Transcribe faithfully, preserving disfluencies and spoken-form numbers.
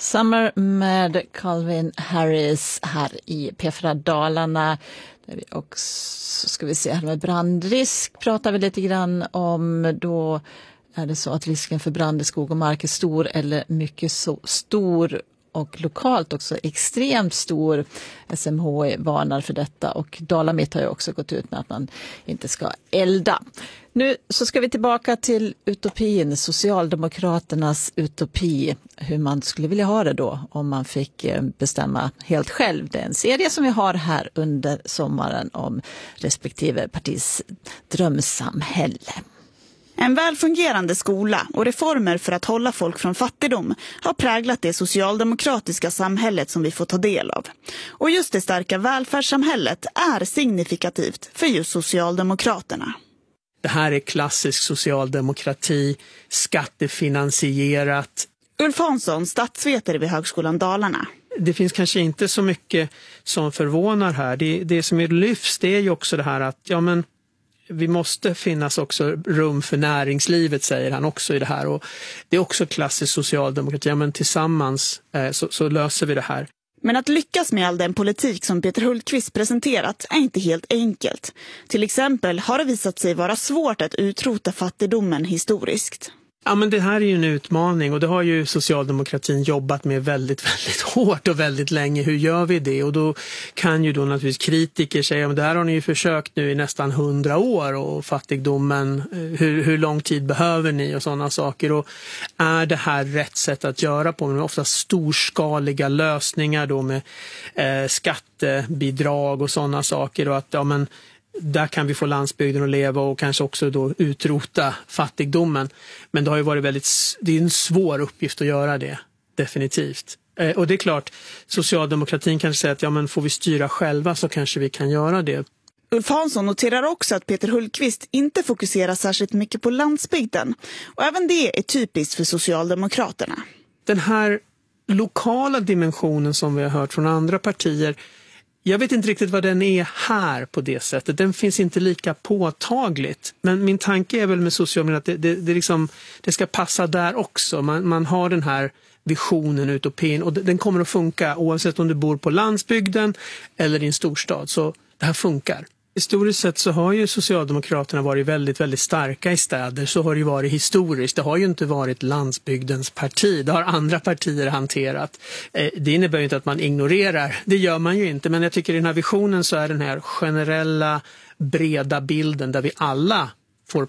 Summer med Calvin Harris här i P fyra Dalarna. Där vi också ska vi se här med brandrisk pratar vi lite grann om. Då är det så att risken för brand i skog och mark är stor eller mycket så stor och lokalt också extremt stor. S M H I varnar för detta och Dalamitt har ju också gått ut med att man inte ska elda. Nu så ska vi tillbaka till utopin, Socialdemokraternas utopi, hur man skulle vilja ha det då om man fick bestämma helt själv. Det är en serie som vi har här under sommaren om respektive partis drömsamhälle. En välfungerande skola och reformer för att hålla folk från fattigdom har präglat det socialdemokratiska samhället som vi får ta del av. Och just det starka välfärdssamhället är signifikativt för just Socialdemokraterna. Det här är klassisk socialdemokrati, skattefinansierat. Ulf Hansson, statsvetare vid Högskolan Dalarna. Det finns kanske inte så mycket som förvånar här. Det, det som är lyfts, det är ju också det här att ja men vi måste finnas också rum för näringslivet, säger han också i det här. Och det är också klassisk socialdemokrati. Ja, men tillsammans eh, så, så löser vi det här. Men att lyckas med all den politik som Peter Hultqvist presenterat är inte helt enkelt. Till exempel har det visat sig vara svårt att utrota fattigdomen historiskt. Ja, men det här är ju en utmaning och det har ju socialdemokratin jobbat med väldigt, väldigt hårt och väldigt länge. Hur gör vi det? Och då kan ju då naturligtvis kritiker säga att det här har ni ju försökt nu i nästan hundra år och fattigdomen, hur, hur lång tid behöver ni och sådana saker. Och är det här rätt sätt att göra på? Men ofta storskaliga lösningar då med eh, skattebidrag och sådana saker och att ja men där kan vi få landsbygden att leva och kanske också då utrota fattigdomen. Men det har ju varit väldigt, det är en svår uppgift att göra det, definitivt. Eh, och det är klart, socialdemokratin kan säga att ja men får vi styra själva så kanske vi kan göra det. Ulf Hansson noterar också att Peter Hultqvist inte fokuserar särskilt mycket på landsbygden. Och även det är typiskt för Socialdemokraterna. Den här lokala dimensionen som vi har hört från andra partier, jag vet inte riktigt vad den är här på det sättet. Den finns inte lika påtagligt. Men min tanke är väl med Socialdemokraterna att det, det, det, liksom, det ska passa där också. Man, man har den här visionen, utopin, och den kommer att funka oavsett om du bor på landsbygden eller i en storstad. Så det här funkar. Historiskt sett så har ju Socialdemokraterna varit väldigt, väldigt starka i städer. Så har det ju varit historiskt. Det har ju inte varit landsbygdens parti. Det har andra partier hanterat. Det innebär ju inte att man ignorerar. Det gör man ju inte. Men jag tycker i den här visionen så är den här generella, breda bilden där vi alla